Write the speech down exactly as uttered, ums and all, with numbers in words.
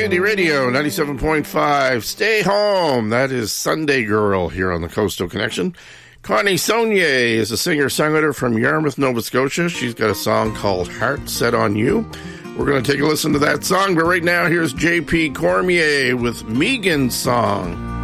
Community Radio, ninety-seven point five. Stay home. That is Sunday Girl here on the Coastal Connection. Connie Saunier is a singer-songwriter from Yarmouth, Nova Scotia. She's got a song called Heart Set on You. We're going to take a listen to that song, but right now here's J P Cormier with Megan's Song.